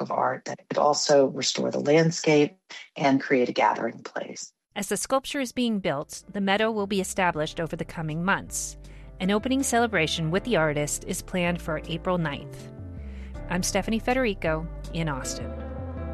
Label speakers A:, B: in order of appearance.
A: work of art that could also restore the landscape and create a gathering place.
B: As the sculpture is being built, the meadow will be established over the coming months. An opening celebration with the artist is planned for April 9th. I'm Stephanie Federico in Austin.